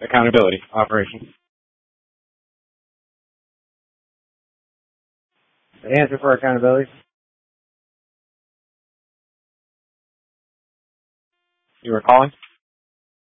accountability operation. The answer for accountability? You were calling?